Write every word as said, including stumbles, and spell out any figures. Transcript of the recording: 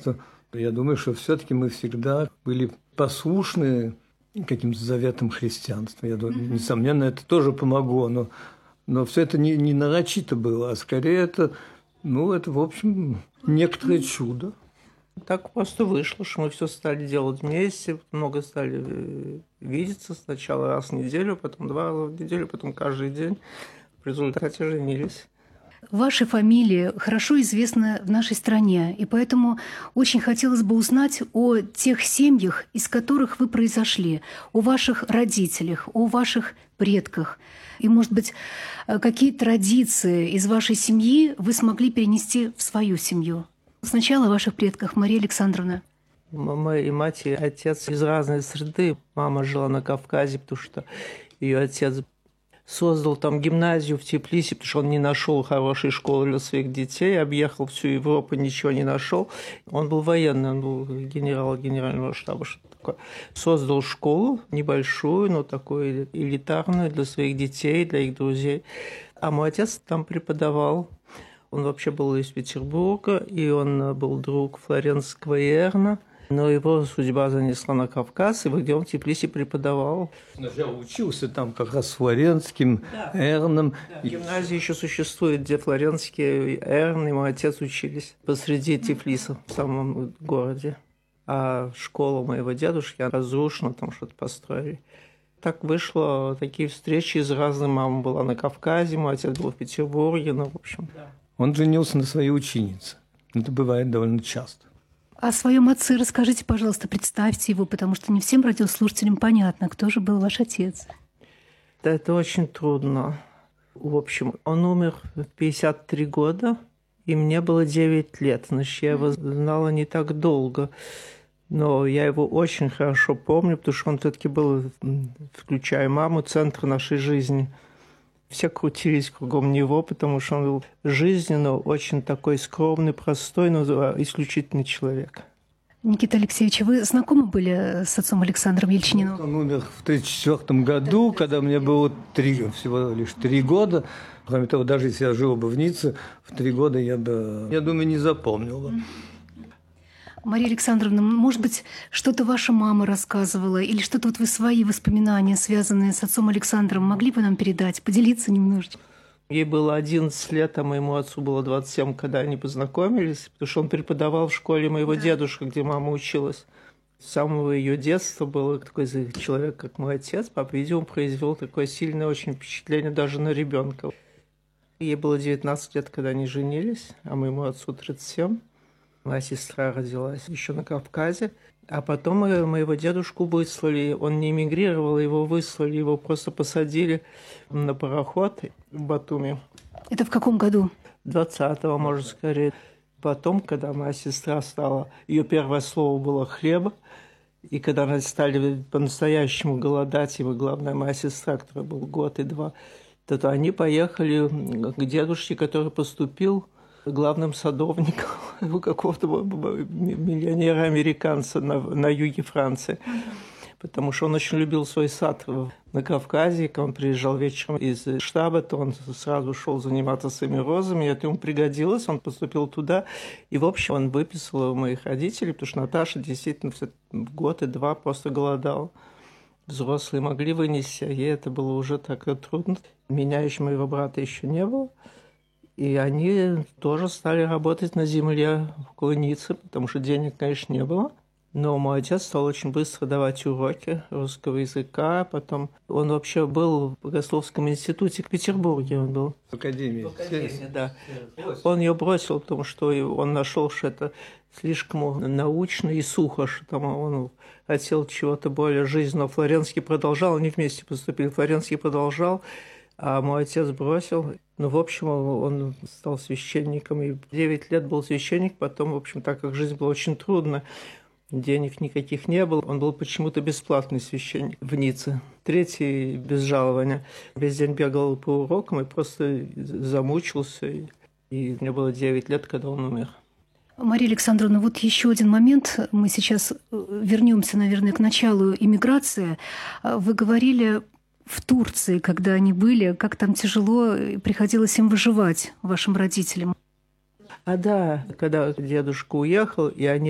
христианства. Я думаю, что все-таки мы всегда были послушны каким-то заветам христианства. Я думаю, несомненно, это тоже помогло, но, но все это не, не нарочито было, а скорее это, ну, это, в общем, некоторое чудо. Так просто вышло, что мы все стали делать вместе, много стали видеться, сначала раз в неделю, потом два раза в неделю, потом каждый день. В результате женились. Ваша фамилия хорошо известна в нашей стране, и поэтому очень хотелось бы узнать о тех семьях, из которых вы произошли, о ваших родителях, о ваших предках. И, может быть, какие традиции из вашей семьи вы смогли перенести в свою семью? Сначала о ваших предках, Мария Александровна. Моя мать и отец из разной среды. Мама жила на Кавказе, потому что ее отец создал там гимназию в Тбилиси, потому что он не нашел хорошей школы для своих детей, объехал всю Европу, ничего не нашел. Он был военный, он был генерал генерального штаба, что такое. Создал школу небольшую, но такую элитарную для своих детей, для их друзей. А мой отец там преподавал. Он вообще был из Петербурга, и он был друг Флоренского и Эрна. Но его судьба занесла на Кавказ, и где он в Тбилиси преподавал. Я учился там как раз с Флоренским, да. Эрном. Да. Гимназия еще существует, где Флоренский, Эрн и мой отец учились посреди Тбилиси, в самом городе. А школа моего дедушки разрушена, там что-то построили. Так вышло, такие встречи из разных. Мама была на Кавказе, мой отец был в Петербурге, ну, в общем. Да. Он женился на своей ученице. Это бывает довольно часто. О своем отце расскажите, пожалуйста, представьте его, потому что не всем радиослушателям понятно, кто же был ваш отец. Да, это очень трудно. В общем, он умер в пятьдесят три года, и мне было девять лет. Значит, я его знала не так долго. Но я его очень хорошо помню, потому что он все-таки был, включая маму, центр нашей жизни. Все крутились кругом него, потому что он был жизненно очень такой скромный, простой, но исключительный человек. Никита Алексеевич, вы знакомы были с отцом Александром Ельчининым? Он умер в тридцать четвёртом году, да, когда мне было три, всего лишь три года. Кроме того, даже если я жил бы в Ницце, в три года я бы, я думаю, не запомнил бы. Мария Александровна, может быть, что-то ваша мама рассказывала, или что-то вот вы свои воспоминания, связанные с отцом Александром, могли бы нам передать, поделиться немножечко? Ей было одиннадцать лет, а моему отцу было двадцать семь, когда они познакомились, потому что он преподавал в школе моего да. дедушки, где мама училась. С самого ее детства был такой человек, как мой отец. Папа, видимо, произвел такое сильное очень впечатление даже на ребенка. Ей было девятнадцать лет, когда они женились, а моему отцу тридцать семь. Моя сестра родилась еще на Кавказе. А потом моего дедушку выслали. Он не эмигрировал, его выслали, его просто посадили на пароход в Батуми. Это в каком году? двадцатого, может, скорее. Потом, когда моя сестра стала, ее первое слово было «хлеб». И когда они стали по-настоящему голодать, его главная моя сестра, которая была год и два, то они поехали к дедушке, который поступил главным садовником у какого-то миллионера-американца на, на юге Франции. Потому что он очень любил свой сад на Кавказе. Когда он приезжал вечером из штаба, то он сразу шел заниматься своими розами. И это ему пригодилось, он поступил туда. И, в общем, он выписал у моих родителей, потому что Наташа действительно год и два просто голодала. Взрослые могли вынести, а ей это было уже так трудно. Меня еще, моего брата еще не было. И они тоже стали работать на земле около Ниццы, потому что денег, конечно, не было. Но мой отец стал очень быстро давать уроки русского языка. Потом он вообще был в Богословском институте в Петербурге. Он был. В академии. В академии, да. Он ее бросил, потому что он нашел, что это слишком научно и сухо, что там он хотел чего-то более жизненного. Флоренский продолжал, они вместе поступили. Флоренский продолжал, а мой отец бросил. Ну, в общем, он стал священником, и девять лет был священник. Потом, в общем, так как жизнь была очень трудная, денег никаких не было, он был почему-то бесплатный священник в Ницце. Третий без жалования. Весь день бегал по урокам и просто замучился. И мне было девять лет, когда он умер. Мария Александровна, вот еще один момент. Мы сейчас вернемся, наверное, к началу иммиграции. Вы говорили в Турции, когда они были, как там тяжело приходилось им выживать, вашим родителям. А да, когда дедушка уехал, и они